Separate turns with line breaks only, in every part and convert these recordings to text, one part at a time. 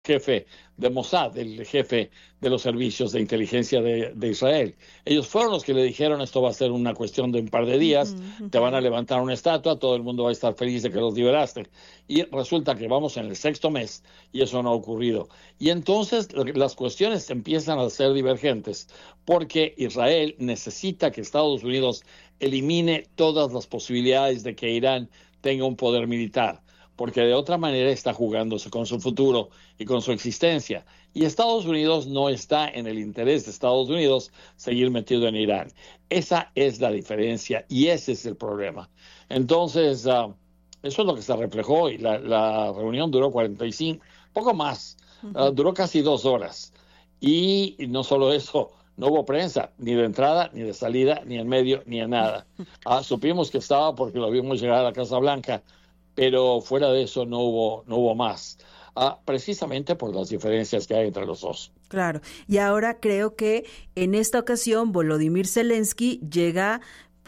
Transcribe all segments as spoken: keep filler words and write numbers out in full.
jefe de Mossad, el jefe de los servicios de inteligencia de, de Israel. Ellos fueron los que le dijeron esto va a ser una cuestión de un par de días, uh-huh, uh-huh. te van a levantar una estatua, todo el mundo va a estar feliz de que los liberaste. Y resulta que vamos en el sexto mes y eso no ha ocurrido. Y entonces las cuestiones empiezan a ser divergentes porque Israel necesita que Estados Unidos elimine todas las posibilidades de que Irán tenga un poder militar, porque de otra manera está jugándose con su futuro y con su existencia. Y Estados Unidos no está en el interés de Estados Unidos seguir metido en Irán. Esa es la diferencia y ese es el problema. Entonces, uh, eso es lo que se reflejó y la, la reunión duró cuarenta y cinco, poco más, uh, duró casi dos horas. Y no solo eso, no hubo prensa, ni de entrada, ni de salida, ni en medio, ni en nada. Uh, supimos que estaba porque lo vimos llegar a la Casa Blanca, pero fuera de eso no hubo no hubo más, ah, precisamente por las diferencias que hay entre los dos.
Claro, y ahora creo que en esta ocasión Volodymyr Zelensky llega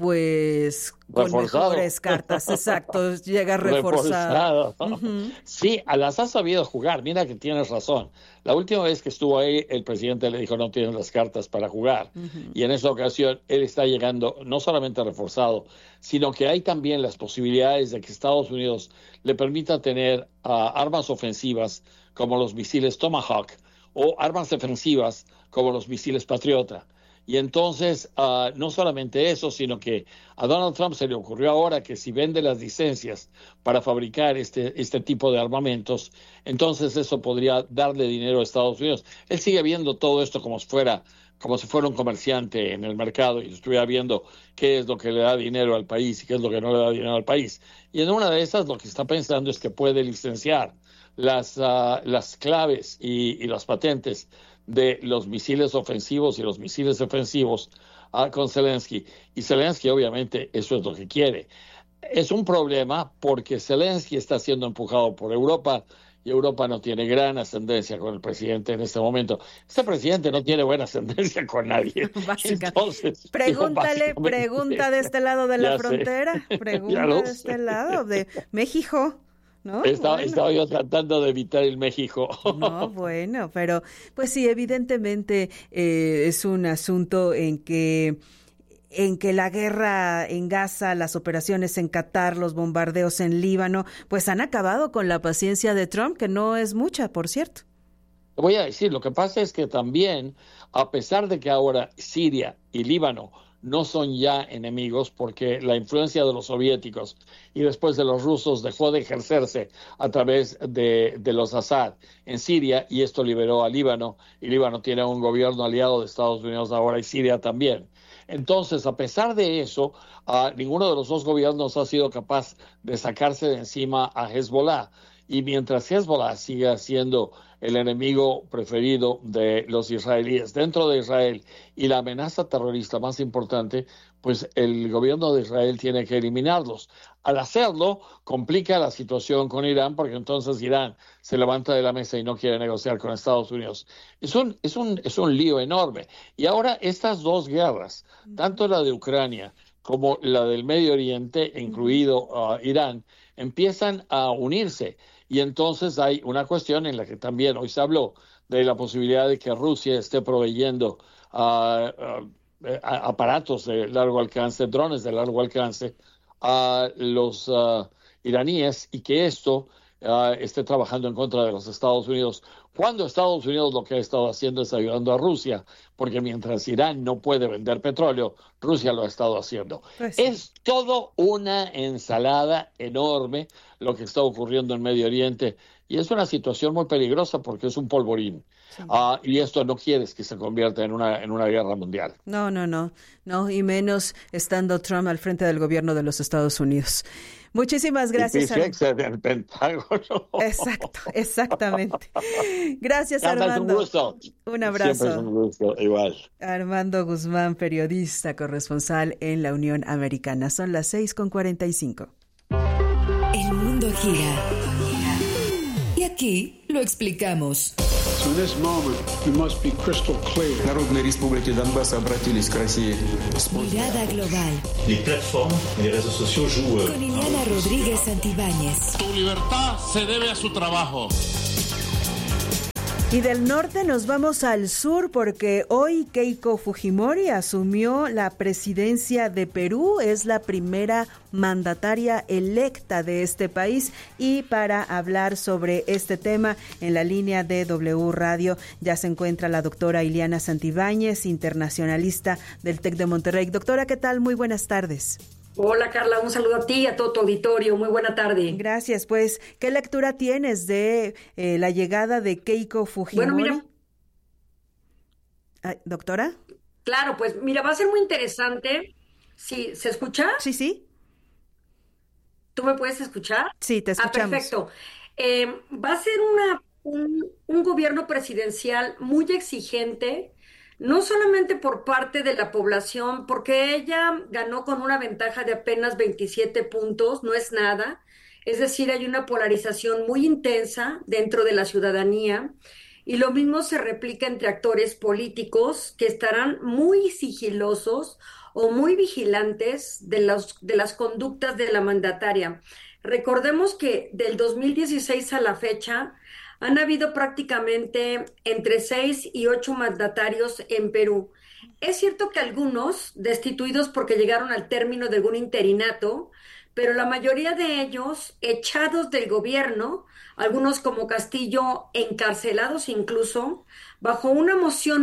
pues con
reforzado.
Mejores cartas, exacto, llega reforzado.
reforzado. Uh-huh. Sí, las ha sabido jugar, mira que tienes razón. La última vez que estuvo ahí, el presidente le dijo no tienes las cartas para jugar. Uh-huh. Y en esta ocasión, él está llegando no solamente reforzado, sino que hay también las posibilidades de que Estados Unidos le permita tener uh, armas ofensivas como los misiles Tomahawk o armas defensivas como los misiles Patriota. Y entonces, uh, no solamente eso, sino que a Donald Trump se le ocurrió ahora que si vende las licencias para fabricar este, este tipo de armamentos, entonces eso podría darle dinero a Estados Unidos. Él sigue viendo todo esto como si fuera, como si fuera un comerciante en el mercado y estuviera viendo qué es lo que le da dinero al país y qué es lo que no le da dinero al país. Y en una de esas lo que está pensando es que puede licenciar las, uh, las claves y, y las patentes de los misiles ofensivos y los misiles defensivos uh, con Zelensky. Y Zelensky, obviamente, eso es lo que quiere. Es un problema porque Zelensky está siendo empujado por Europa y Europa no tiene gran ascendencia con el presidente en este momento. Este presidente no tiene buena ascendencia con nadie.
Entonces, pregúntale, pregunta de este lado de la frontera, sé. Pregunta de este lado, de México. ¿No?
Estaba,
bueno.
estaba yo tratando de evitar el México.
No, bueno, pero pues sí, evidentemente eh, es un asunto en que en que la guerra en Gaza, las operaciones en Qatar, los bombardeos en Líbano, pues han acabado con la paciencia de Trump, que no es mucha, por cierto.
Voy a decir, lo que pasa es que también, a pesar de que ahora Siria y Líbano no son ya enemigos porque la influencia de los soviéticos y después de los rusos dejó de ejercerse a través de, de los Assad en Siria y esto liberó a Líbano y Líbano tiene un gobierno aliado de Estados Unidos ahora y Siria también. Entonces, a pesar de eso, uh, ninguno de los dos gobiernos ha sido capaz de sacarse de encima a Hezbollah. Y mientras Hezbollah siga siendo el enemigo preferido de los israelíes dentro de Israel y la amenaza terrorista más importante, pues el gobierno de Israel tiene que eliminarlos. Al hacerlo, complica la situación con Irán, porque entonces Irán se levanta de la mesa y no quiere negociar con Estados Unidos. Es un, es un, es un lío enorme. Y ahora estas dos guerras, tanto la de Ucrania como la del Medio Oriente, incluido uh, Irán, empiezan a unirse. Y entonces hay una cuestión en la que también hoy se habló de la posibilidad de que Rusia esté proveyendo uh, uh, aparatos de largo alcance, drones de largo alcance a los uh, iraníes y que esto uh, esté trabajando en contra de los Estados Unidos. Cuando Estados Unidos lo que ha estado haciendo es ayudando a Rusia, porque mientras Irán no puede vender petróleo, Rusia lo ha estado haciendo. Pues sí. Es todo una ensalada enorme lo que está ocurriendo en Medio Oriente y es una situación muy peligrosa porque es un polvorín. Sí. Uh, y esto no quieres que se convierta en una, en una guerra mundial.
No, no, no, no, y menos estando Trump al frente del gobierno de los Estados Unidos. Muchísimas gracias.
Y en el Pentágono.
Exacto, exactamente. Gracias, Armando.
Un gusto.
Un abrazo.
Siempre es un gusto, igual.
Armando Guzmán, periodista, corresponsal en la Unión Americana. Son las seis con cuarenta y cinco.
El mundo gira. Y aquí lo explicamos.
In this moment, you must be crystal clear.
Народные республики Донбасс обратились к России.
Mirada global.
Les plateformes et les réseaux sociaux jouent.
Con Iliana Rodríguez Santibáñez.
Tu libertad se debe a su trabajo.
Y del norte nos vamos al sur porque hoy Keiko Fujimori asumió la presidencia de Perú, es la primera mandataria electa de este país, y para hablar sobre este tema en la línea de W Radio ya se encuentra la doctora Iliana Santibáñez, internacionalista del TEC de Monterrey. Doctora, ¿qué tal? Muy buenas tardes.
Hola Carla, un saludo a ti y a todo tu auditorio, muy buena tarde.
Gracias, pues, ¿qué lectura tienes de eh, la llegada de Keiko Fujimori?
Bueno, mira.
Ah, ¿doctora?
Claro, pues mira, va a ser muy interesante. Sí, ¿se escucha?
Sí, sí.
¿Tú me puedes escuchar?
Sí, te escuchamos.
Ah, perfecto. Eh, va a ser una, un, un gobierno presidencial muy exigente, no solamente por parte de la población, porque ella ganó con una ventaja de apenas veintisiete puntos, no es nada. Es decir, hay una polarización muy intensa dentro de la ciudadanía, y lo mismo se replica entre actores políticos que estarán muy sigilosos o muy vigilantes de, los, de las conductas de la mandataria. Recordemos que del dos mil dieciséis a la fecha han habido prácticamente entre seis y ocho mandatarios en Perú. Es cierto que algunos destituidos porque llegaron al término de algún interinato, pero la mayoría de ellos echados del gobierno, algunos como Castillo encarcelados incluso, bajo una moción